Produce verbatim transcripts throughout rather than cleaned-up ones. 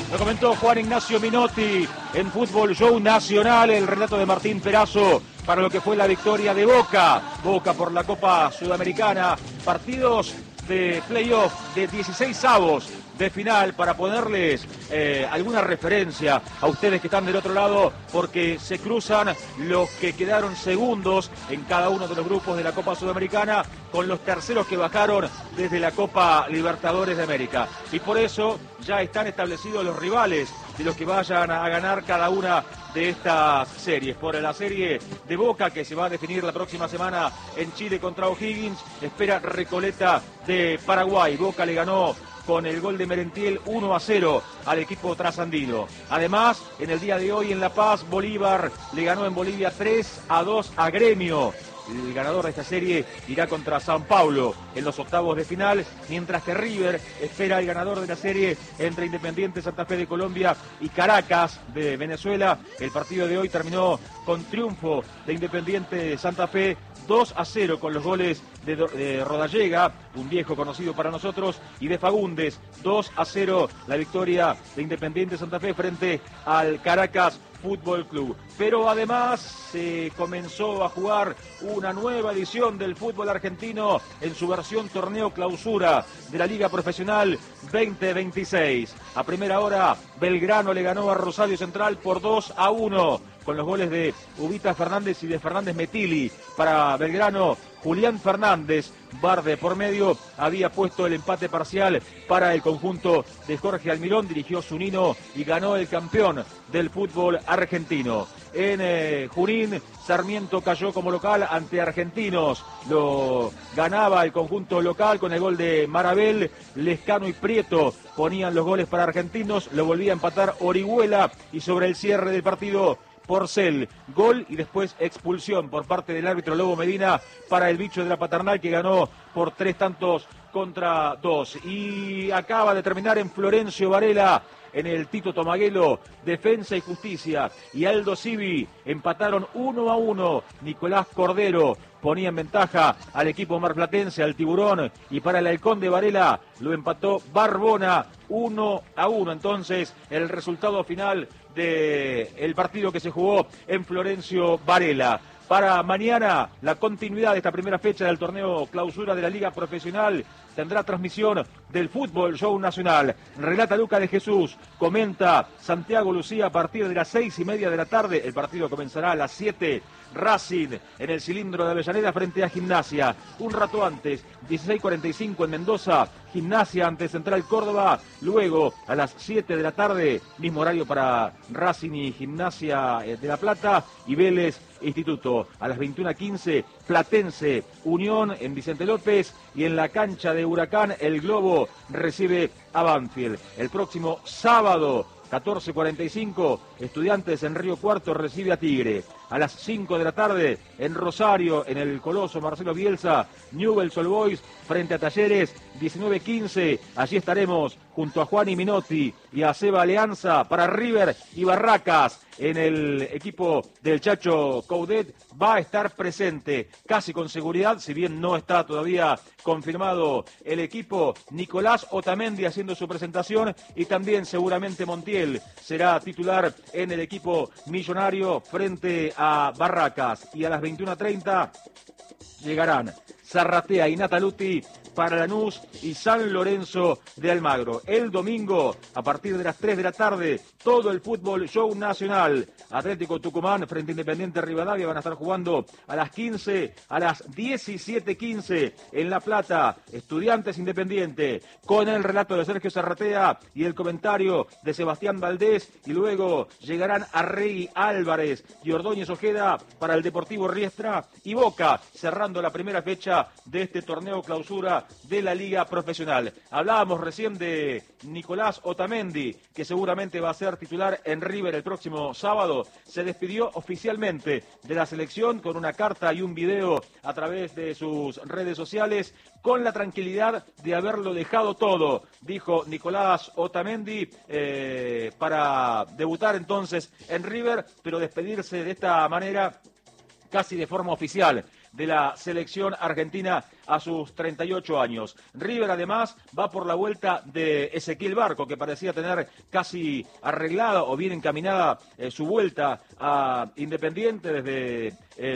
Lo comentó Juan Ignacio Minotti en Fútbol Show Nacional, el relato de Martín Perazo para lo que fue la victoria de Boca. Boca por la Copa Sudamericana, partidos de playoff de dieciséis avos de final para ponerles eh, alguna referencia a ustedes que están del otro lado, porque se cruzan los que quedaron segundos en cada uno de los grupos de la Copa Sudamericana con los terceros que bajaron desde la Copa Libertadores de América. Y por eso ya están establecidos los rivales de los que vayan a ganar cada una de estas series. Por la serie de Boca, que se va a definir la próxima semana en Chile contra O'Higgins, espera Recoleta de Paraguay. Boca le ganó con el gol de Merentiel uno a cero al equipo trasandino. Además, en el día de hoy en La Paz, Bolívar le ganó en Bolivia tres a dos a Gremio. El ganador de esta serie irá contra San Paulo en los octavos de final, mientras que River espera el ganador de la serie entre Independiente Santa Fe de Colombia y Caracas de Venezuela. El partido de hoy terminó con triunfo de Independiente Santa Fe dos a cero con los goles de, de Rodallega, un viejo conocido para nosotros, y de Fagundes. Dos a cero la victoria de Independiente Santa Fe frente al Caracas Fútbol Club. Pero además se comenzó a jugar una nueva edición del fútbol argentino en su versión torneo clausura de la Liga Profesional veinte veintiséis. A primera hora, Belgrano le ganó a Rosario Central por dos a uno, con los goles de Ubita Fernández y de Fernández Metili. Para Belgrano, Julián Fernández, Barde por medio, había puesto el empate parcial para el conjunto de Jorge Almirón, dirigió Zunino y ganó el campeón del fútbol argentino. En eh, Junín, Sarmiento cayó como local ante Argentinos, lo ganaba el conjunto local con el gol de Marabel. Lescano y Prieto ponían los goles para Argentinos, lo volvía a empatar Orihuela, y sobre el cierre del partido, Porcel, gol y después expulsión por parte del árbitro Lobo Medina para el bicho de la Paternal, que ganó por tres tantos contra dos. Y acaba de terminar en Florencio Varela, en el Tito Tomaguelo, Defensa y Justicia y Aldo Civi empataron uno a uno. Nicolás Cordero ponía en ventaja al equipo marplatense, al Tiburón, y para el Halcón de Varela lo empató Barbona uno a uno. Entonces, el resultado final del partido que se jugó en Florencio Varela. Para mañana, la continuidad de esta primera fecha del torneo clausura de la Liga Profesional tendrá transmisión del Fútbol Show Nacional. Relata Luca de Jesús, comenta Santiago Lucía a partir de las seis y media de la tarde. El partido comenzará a las siete. Racing en el Cilindro de Avellaneda frente a Gimnasia. Un rato antes, dieciséis cuarenta y cinco en Mendoza, Gimnasia ante Central Córdoba. Luego, a las siete de la tarde, mismo horario para Racing y Gimnasia de La Plata, y Vélez Instituto. A las veintiuna quince, Platense Unión en Vicente López, y en la cancha de Huracán, el Globo recibe a Banfield. El próximo sábado, catorce cuarenta y cinco, Estudiantes en Río Cuarto recibe a Tigre. A las cinco de la tarde, en Rosario, en el Coloso Marcelo Bielsa, Newell's Old Boys frente a Talleres. Diecinueve quince, allí estaremos junto a Juan y Minotti y a Seba Alianza para River y Barracas. En el equipo del Chacho Coudet va a estar presente, casi con seguridad, si bien no está todavía confirmado el equipo, Nicolás Otamendi haciendo su presentación, y también seguramente Montiel será titular en el equipo millonario frente a Barracas. Y a las veintiuna treinta llegarán Zarratea y Nataluti para Lanús y San Lorenzo de Almagro. El domingo, a partir de las tres de la tarde, todo el Fútbol Show Nacional. Atlético Tucumán frente a Independiente Rivadavia van a estar jugando a las quince, a las diecisiete quince en La Plata. Estudiantes Independiente, con el relato de Sergio Zarratea y el comentario de Sebastián Valdés, y luego llegarán Arregui Álvarez y Ordóñez Ojeda para el Deportivo Riestra, y Boca cerrando la primera fecha de este torneo clausura de la Liga Profesional. Hablábamos recién de Nicolás Otamendi, que seguramente va a ser titular en River el próximo sábado. Se despidió oficialmente de la selección con una carta y un video a través de sus redes sociales, con la tranquilidad de haberlo dejado todo, dijo Nicolás Otamendi, eh, para debutar entonces en River, pero despedirse de esta manera casi de forma oficial de la selección argentina a sus treinta y ocho años. River además va por la vuelta de Ezequiel Barco, que parecía tener casi arreglada o bien encaminada eh, su vuelta a Independiente desde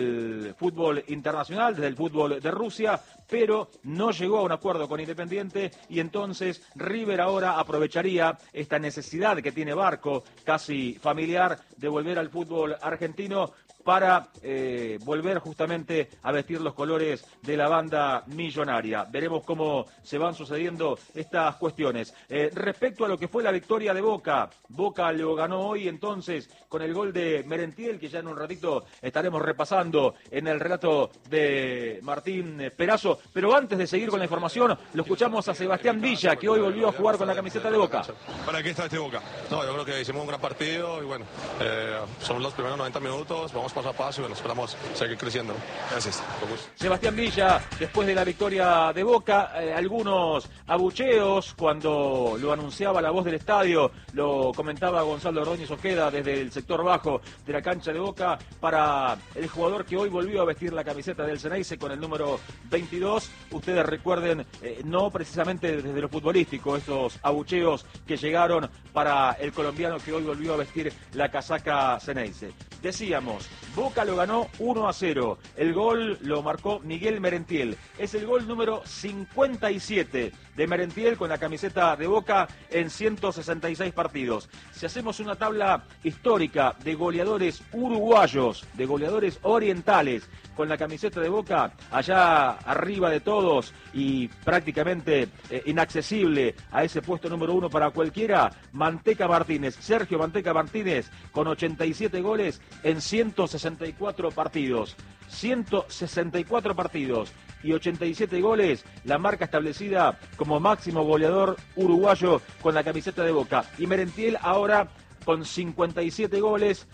el fútbol internacional, desde el fútbol de Rusia, pero no llegó a un acuerdo con Independiente y entonces River ahora aprovecharía esta necesidad que tiene Barco, casi familiar, de volver al fútbol argentino para eh, volver justamente a vestir los colores de la banda millonaria. Veremos cómo se van sucediendo estas cuestiones. Eh, respecto a lo que fue la victoria de Boca, Boca lo ganó hoy entonces con el gol de Merentiel, que ya en un ratito estaremos repasando en el relato de Martín Perazo. Pero antes de seguir con la información, lo escuchamos a Sebastián Villa, que hoy volvió a jugar con la camiseta de Boca. ¿Para qué está este Boca? No, yo creo que hicimos un gran partido y bueno, eh, son los primeros noventa minutos, vamos paso a paso y bueno, esperamos seguir creciendo. Gracias. Sebastián Villa, después de la victoria de Boca, eh, algunos abucheos cuando lo anunciaba la voz del estadio, lo comentaba Gonzalo Ordóñez Ojeda desde el sector bajo de la cancha de Boca, para el jugador que hoy volvió a vestir la camiseta del Xeneize con el número veintidós. Ustedes recuerden, eh, no precisamente desde lo futbolístico, estos abucheos que llegaron para el colombiano que hoy volvió a vestir la casaca Xeneize. Decíamos, Boca lo ganó uno a cero. El gol lo marcó Miguel Merentiel. Es el gol número cincuenta y siete de Merentiel con la camiseta de Boca en ciento sesenta y seis partidos. Si hacemos una tabla histórica de goleadores uruguayos, de goleadores orientales con la camiseta de Boca, allá arriba de todos y prácticamente eh, inaccesible a ese puesto número uno para cualquiera, Manteca Martínez, Sergio Manteca Martínez, con ochenta y siete goles en ciento sesenta y cuatro partidos. ciento sesenta y cuatro partidos y ochenta y siete goles, la marca establecida como máximo goleador uruguayo con la camiseta de Boca. Y Merentiel ahora con cincuenta y siete goles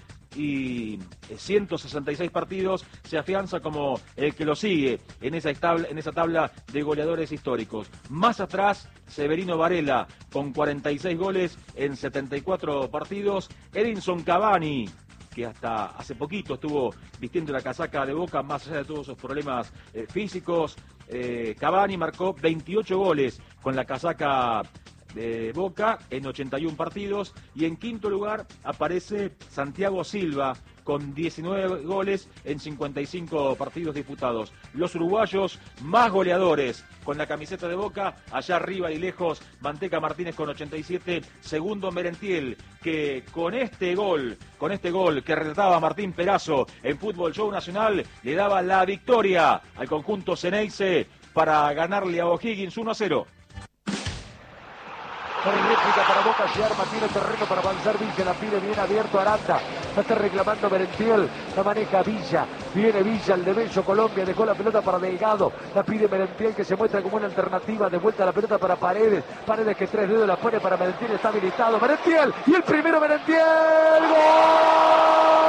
y ciento sesenta y seis partidos se afianza como el que lo sigue en esa tabla, en esa tabla de goleadores históricos. Más atrás, Severino Varela con cuarenta y seis goles en setenta y cuatro partidos. Edinson Cavani, que hasta hace poquito estuvo vistiendo la casaca de Boca, más allá de todos sus problemas eh, físicos. Eh, Cavani marcó veintiocho goles con la casaca de Boca en ochenta y uno partidos. Y en quinto lugar aparece Santiago Silva con diecinueve goles en cincuenta y cinco partidos disputados. Los uruguayos más goleadores con la camiseta de Boca, allá arriba y lejos, Manteca Martínez con ochenta y siete, segundo Merentiel, que con este gol, con este gol que relataba Martín Perazo en Fútbol Show Nacional, le daba la victoria al conjunto Xeneize para ganarle a O'Higgins uno a cero. Réplica para Boca, se arma, tiene terreno para avanzar Villa, la pide bien abierto Aranda, la está reclamando Merentiel, la maneja Villa, viene Villa, el de Bello Colombia, dejó la pelota para Delgado, la pide Merentiel que se muestra como una alternativa, de vuelta la pelota para Paredes, Paredes que tres dedos la pone para Merentiel, está habilitado, Merentiel, y el primero Merentiel, ¡gol!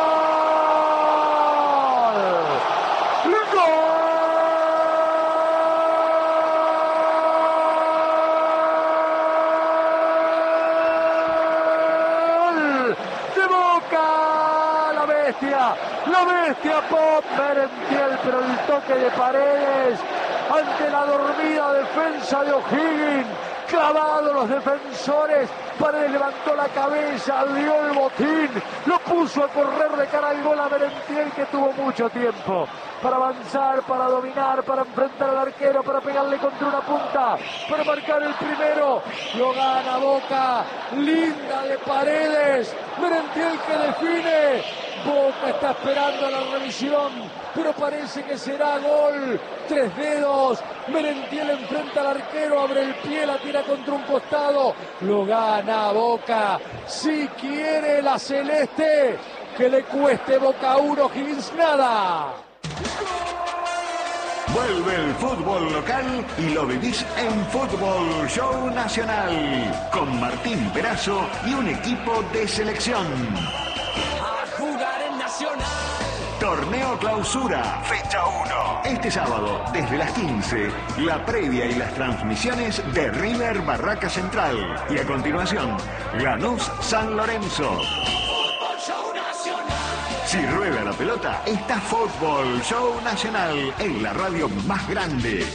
La bestia Pop Merentiel, pero el toque de Paredes ante la dormida defensa de O'Higgins, clavado los defensores, Paredes levantó la cabeza, dio el botín, lo puso a correr de cara al gol a Merentiel, que tuvo mucho tiempo para avanzar, para dominar, para enfrentar al arquero, para pegarle contra una punta, para marcar el primero. Lo gana Boca, linda de Paredes, Merentiel que define. Boca está esperando la revisión, pero parece que será gol. Tres dedos, Merentiel enfrenta al arquero, abre el pie, la tira contra un costado. Lo gana Boca. Si quiere la celeste, que le cueste Boca uno, O'Higgins nada. Vuelve el fútbol local y lo vivís en Fútbol Show Nacional, con Martín Perazo y un equipo de selección. Torneo Clausura, fecha uno. Este sábado, desde las quince, la previa y las transmisiones de River Barraca Central. Y a continuación, Lanús San Lorenzo. Si rueda la pelota, está Fútbol Show Nacional en la radio más grande.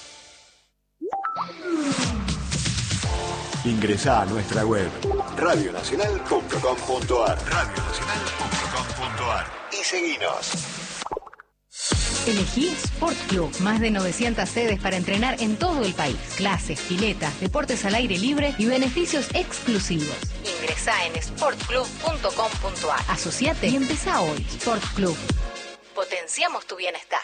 Ingresá a nuestra web radio nacional punto com punto ar radio nacional punto com punto ar y seguinos. Elegí Sport Club, más de novecientas sedes para entrenar en todo el país. Clases, piletas, deportes al aire libre y beneficios exclusivos. Ingresá en sport club punto com punto ar. Asociate y empezá hoy. Sport Club. Potenciamos tu bienestar.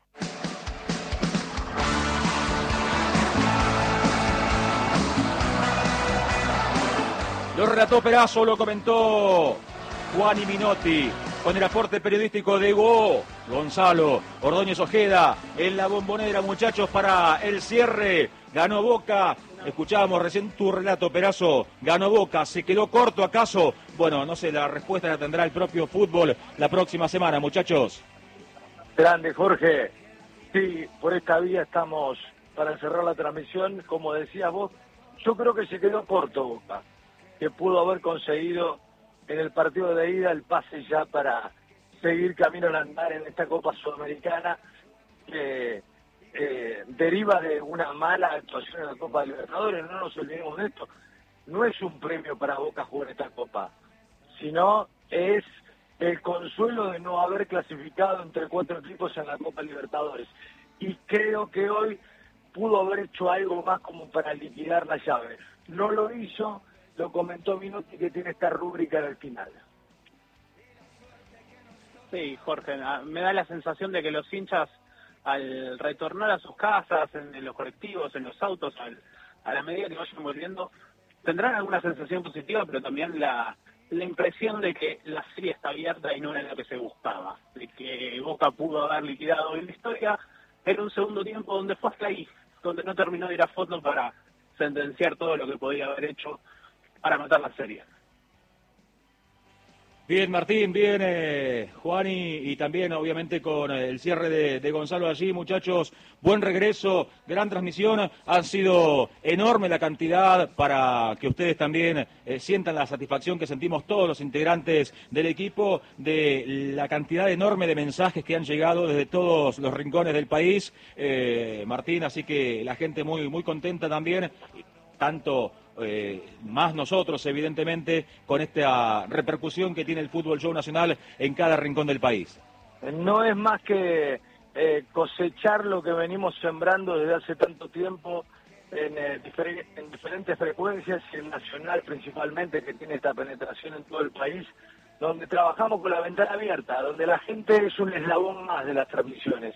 Lo relató Perazo, lo comentó Juani Minotti, con el aporte periodístico de Hugo Gonzalo Ordóñez Ojeda en la Bombonera, muchachos, para el cierre. Ganó Boca. Escuchábamos recién tu relato, Perazo. Ganó Boca. ¿Se quedó corto acaso? Bueno, no sé, la respuesta la tendrá el propio fútbol la próxima semana, muchachos. Grande, Jorge. Sí, por esta vía estamos para cerrar la transmisión. Como decías vos, yo creo que se quedó corto Boca, que pudo haber conseguido en el partido de ida el pase ya para seguir camino al andar en esta Copa Sudamericana, que eh, deriva de una mala actuación en la Copa Libertadores. No nos olvidemos de esto. No es un premio para Boca jugar esta Copa, sino es el consuelo de no haber clasificado entre cuatro equipos en la Copa Libertadores. Y creo que hoy pudo haber hecho algo más como para liquidar la llave. No lo hizo. Lo comentó Minotti, que tiene esta rúbrica en el final. Sí, Jorge, me da la sensación de que los hinchas, al retornar a sus casas, en, en los colectivos, en los autos, al, a la medida que vayan volviendo, tendrán alguna sensación positiva, pero también la, la impresión de que la serie está abierta y no era lo que se buscaba, de que Boca pudo haber liquidado en la historia en un segundo tiempo donde fue hasta ahí, donde no terminó de ir a fondo para sentenciar todo lo que podía haber hecho para matar la serie. Bien, Martín, bien, eh, Juani, y también obviamente con el cierre de, de Gonzalo allí, muchachos, buen regreso, gran transmisión, ha sido enorme la cantidad para que ustedes también eh, sientan la satisfacción que sentimos todos los integrantes del equipo, de la cantidad enorme de mensajes que han llegado desde todos los rincones del país, eh, Martín, así que la gente muy, muy contenta también, tanto... Eh, más nosotros, evidentemente, con esta repercusión que tiene el Fútbol Show Nacional en cada rincón del país. No es más que eh, cosechar lo que venimos sembrando desde hace tanto tiempo en, eh, difer en diferentes frecuencias, y en Nacional principalmente, que tiene esta penetración en todo el país, donde trabajamos con la ventana abierta, donde la gente es un eslabón más de las transmisiones,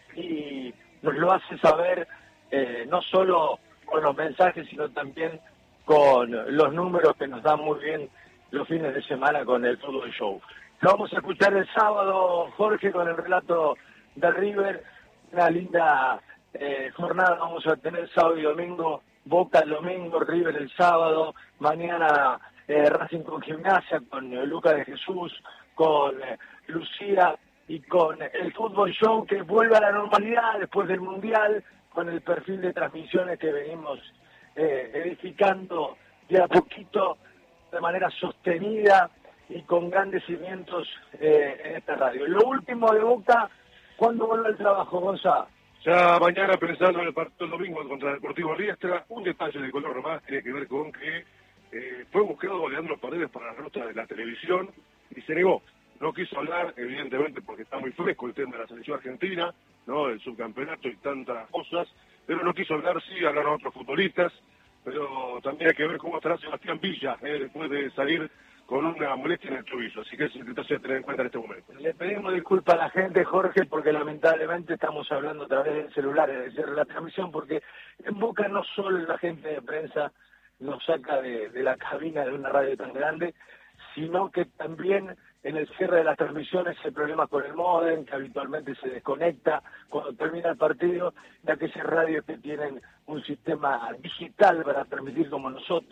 y nos lo hace saber eh, no solo con los mensajes, sino también con los números que nos dan muy bien los fines de semana con el Fútbol Show. Lo vamos a escuchar el sábado, Jorge, con el relato de River. Una linda eh, jornada vamos a tener sábado y domingo. Boca el domingo, River el sábado. Mañana eh, Racing con Gimnasia, con eh, Lucas de Jesús, con eh, Lucía y con el Fútbol Show, que vuelve a la normalidad después del Mundial, con el perfil de transmisiones que venimos Eh, edificando de a poquito, de manera sostenida y con grandes cimientos eh, en esta radio. Lo último de Boca, ¿cuándo vuelve el trabajo, Gonzalo? Ya mañana, pensando en el partido del domingo contra el Deportivo Riestra, un detalle de color más tiene que ver con que eh, fue buscado Leandro Paredes para la nota de la televisión y se negó. No quiso hablar, evidentemente, porque está muy fresco el tema de la selección argentina, ¿no? El subcampeonato y tantas cosas, pero no quiso hablar, sí hablaron otros futbolistas, pero también hay que ver cómo estará Sebastián Villa, eh, después de salir con una molestia en el tobillo, así que es importante tener en cuenta en este momento. Le pedimos disculpas a la gente, Jorge, porque lamentablemente estamos hablando a través del celular, es decir, la transmisión, porque en Boca no solo la gente de prensa nos saca de, de la cabina de una radio tan grande, sino que también en el cierre de las transmisiones hay problemas con el módem, que habitualmente se desconecta cuando termina el partido, de aquellas radios que tienen un sistema digital para transmitir como nosotros,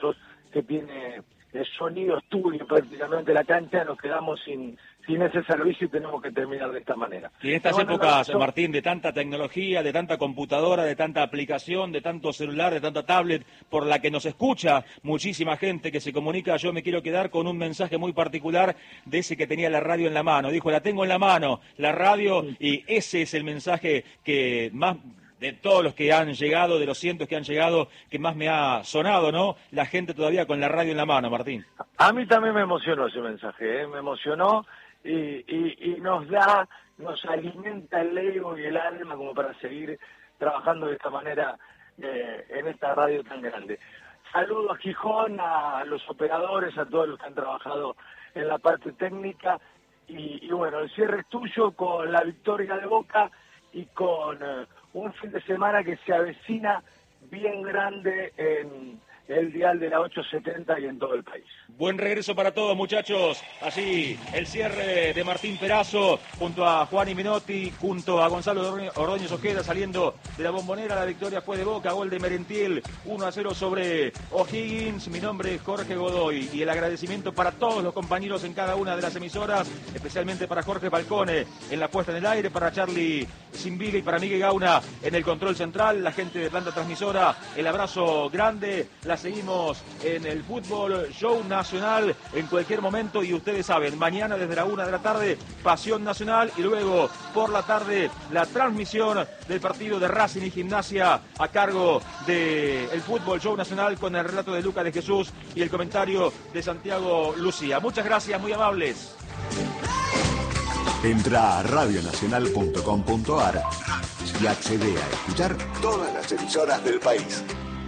que tiene el sonido estudio prácticamente la cancha, nos quedamos sin, sin ese servicio y tenemos que terminar de esta manera. Y en estas bueno, épocas, no, no, Martín, de tanta tecnología, de tanta computadora, de tanta aplicación, de tanto celular, de tanta tablet, por la que nos escucha muchísima gente que se comunica, yo me quiero quedar con un mensaje muy particular de ese que tenía la radio en la mano. Dijo, la tengo en la mano, la radio, y ese es el mensaje que más... de todos los que han llegado, de los cientos que han llegado, que más me ha sonado, ¿no? La gente todavía con la radio en la mano, Martín. A mí también me emocionó ese mensaje, ¿eh? Me emocionó y, y, y nos da, nos alimenta el ego y el alma como para seguir trabajando de esta manera eh, en esta radio tan grande. Saludo a Gijón, a los operadores, a todos los que han trabajado en la parte técnica y, y bueno, el cierre es tuyo con la victoria de Boca y con... Eh, un fin de semana que se avecina bien grande en el dial de la ochocientos setenta y en todo el país. Buen regreso para todos, muchachos. Así, el cierre de Martín Perazo junto a Juan Menotti, junto a Gonzalo Ordóñez Ojeda saliendo de la Bombonera. La victoria fue de Boca, gol de Merentiel, uno a cero sobre O'Higgins. Mi nombre es Jorge Godoy y el agradecimiento para todos los compañeros en cada una de las emisoras, especialmente para Jorge Falcone en la puesta en el aire, para Charlie Simbiga y para Miguel Gauna en el control central, la gente de planta transmisora, el abrazo grande. La seguimos en el Fútbol Show Nacional en cualquier momento y ustedes saben, mañana desde la una de la tarde, Pasión Nacional y luego por la tarde la transmisión del partido de Racing y Gimnasia a cargo del Fútbol Show Nacional con el relato de Lucas de Jesús y el comentario de Santiago Lucía. Muchas gracias, muy amables. Entra a radio nacional punto com punto a r y accede a escuchar todas las emisoras del país.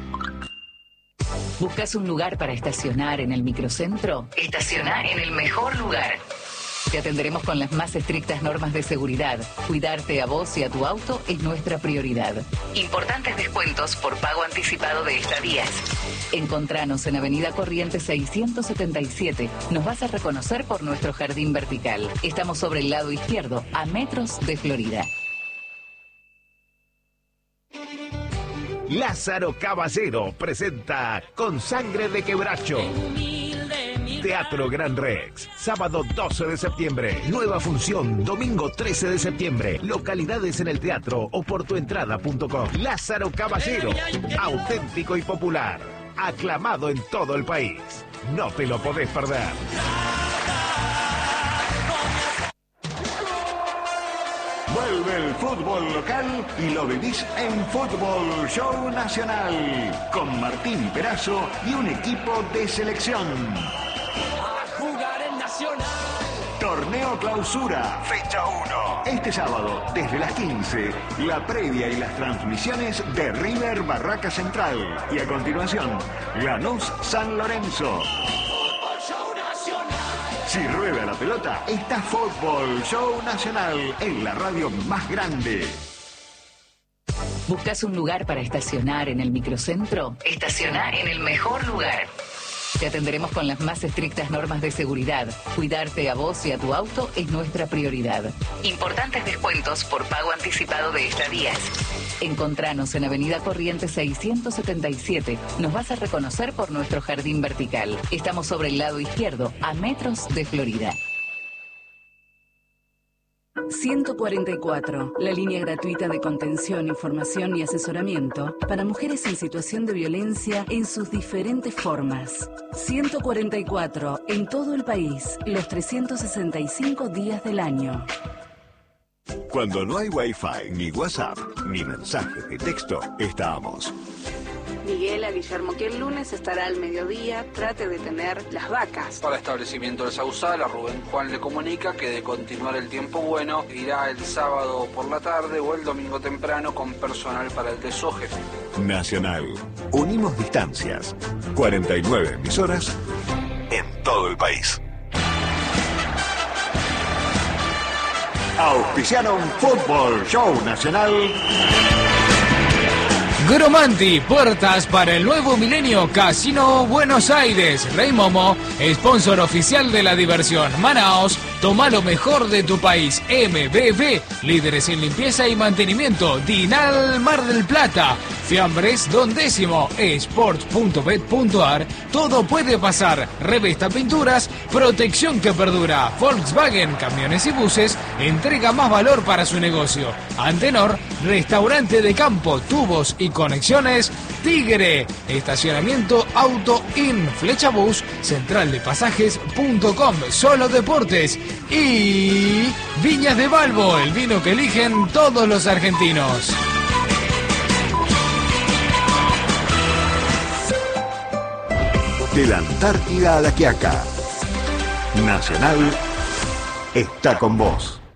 ¿Buscas un lugar para estacionar en el microcentro? Estacionar en el mejor lugar. Te atenderemos con las más estrictas normas de seguridad. Cuidarte a vos y a tu auto es nuestra prioridad. Importantes descuentos por pago anticipado de estadías. Encontranos en Avenida Corrientes seiscientos setenta y siete. Nos vas a reconocer por nuestro jardín vertical. Estamos sobre el lado izquierdo, a metros de Florida. Lázaro Caballero presenta Con Sangre de Quebracho. Teatro Gran Rex, sábado doce de septiembre, nueva función, domingo trece de septiembre, localidades en el teatro o por tu entrada punto com. Lázaro Caballero, auténtico y popular, aclamado en todo el país. No te lo podés perder. Vuelve el fútbol local y lo vivís en Fútbol Show Nacional con Martín Perazo y un equipo de selección. Torneo Clausura, fecha uno. Este sábado, desde las quince, la previa y las transmisiones de River Barraca Central. Y a continuación, Lanús San Lorenzo. Si rueda la pelota, está Fútbol Show Nacional en la radio más grande. ¿Buscas un lugar para estacionar en el microcentro? Estacionar en el mejor lugar. Te atenderemos con las más estrictas normas de seguridad. Cuidarte a vos y a tu auto es nuestra prioridad. Importantes descuentos por pago anticipado de estadías. Encontranos en Avenida Corrientes seiscientos setenta y siete. Nos vas a reconocer por nuestro jardín vertical. Estamos sobre el lado izquierdo, a metros de Florida. ciento cuarenta y cuatro, la línea gratuita de contención, información y asesoramiento para mujeres en situación de violencia en sus diferentes formas. ciento cuarenta y cuatro, en todo el país, los trescientos sesenta y cinco días del año. Cuando no hay Wi-Fi, ni WhatsApp, ni mensajes de texto, estamos. Miguel a Guillermo que el lunes estará al mediodía, trate de tener las vacas. Para establecimiento del Sausal, a Rubén Juan le comunica que de continuar el tiempo bueno, irá el sábado por la tarde o el domingo temprano con personal para el desoje. Nacional. Unimos distancias. cuarenta y nueve emisoras en todo el país. Auspiciaron Fútbol Show Nacional. Gromanti, puertas para el nuevo milenio, Casino Buenos Aires. Rey Momo, sponsor oficial de la diversión. Manaos, Toma lo mejor de tu país. M B B, líderes en limpieza y mantenimiento. Dinal Mar del Plata. Fiambres Don Décimo. Sports punto bet punto ar. Todo puede pasar. Revesta Pinturas. Protección que perdura. Volkswagen, camiones y buses. Entrega más valor para su negocio. Antenor, restaurante de campo, tubos y conexiones. Tigre, estacionamiento Auto In, Flechabús, central de pasajes punto com, Solo Deportes y Viñas de Balbo, el vino que eligen todos los argentinos. De la Antártida a La Quiaca, Nacional está con vos.